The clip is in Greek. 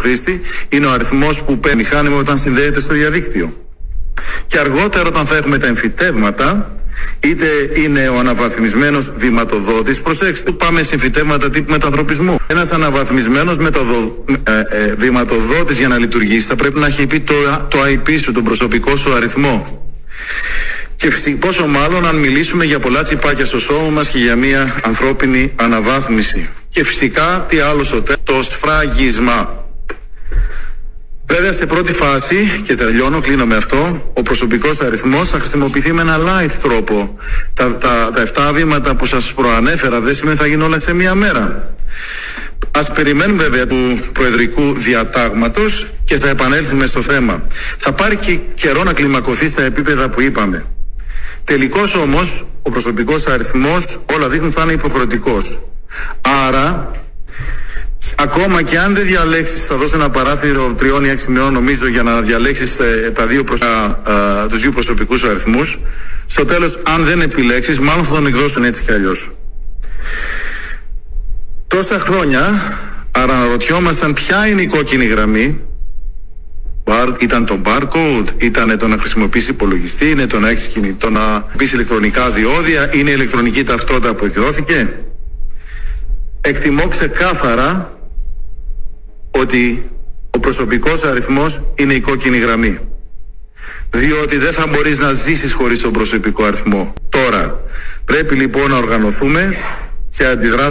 χρήστη είναι ο αριθμός που παίρνει μηχάνημα όταν συνδέεται στο διαδίκτυο. Και αργότερα, όταν θα έχουμε τα εμφυτεύματα, είτε είναι ο αναβαθμισμένος βηματοδότης, προσέξτε, πάμε σε εμφυτεύματα τύπου μετανθρωπισμού. Ένας αναβαθμισμένος βηματοδότης για να λειτουργήσει θα πρέπει να έχει πει το IP σου, τον προσωπικό σου αριθμό. Και πόσο μάλλον αν μιλήσουμε για πολλά τσιπάκια στο σώμα μας και για μια ανθρώπινη αναβάθμιση. Και φυσικά, τι άλλο στο τέλος, το σφράγισμα. Βέβαια, σε πρώτη φάση, και τελειώνω, κλείνω με αυτό, ο προσωπικός αριθμός θα χρησιμοποιηθεί με ένα light τρόπο. Τα 7 βήματα που σας προανέφερα δεν σημαίνει θα γίνουν όλα σε μία μέρα. Ας περιμένουμε βέβαια του προεδρικού διατάγματος και θα επανέλθουμε στο θέμα. Θα πάρει και καιρό να κλιμακωθεί στα επίπεδα που είπαμε. Τελικώς όμως, ο προσωπικός αριθμός, όλα δείχνουν, θα είναι υποχρεωτικός. Άρα, ακόμα και αν δεν διαλέξεις, θα δώσω ένα παράθυρο 3 ή 6 μηνών νομίζω για να διαλέξεις τους δύο προσωπικούς αριθμούς. Στο τέλος, αν δεν επιλέξεις, μάλλον θα τον εκδώσουν έτσι κι αλλιώς. Τόσα χρόνια αναρωτιόμασταν ποια είναι η κόκκινη γραμμή. Ήταν το barcode, ήταν το να χρησιμοποιήσει υπολογιστή, είναι το να έχεις κινητό, να πεις ηλεκτρονικά διόδια, είναι η ηλεκτρονική ταυτότητα που εκδόθηκε. Εκτιμώ ξεκάθαρα ότι ο προσωπικός αριθμός είναι η κόκκινη γραμμή. Διότι δεν θα μπορείς να ζήσεις χωρίς τον προσωπικό αριθμό. Τώρα, πρέπει λοιπόν να οργανωθούμε και αντιδράσουμε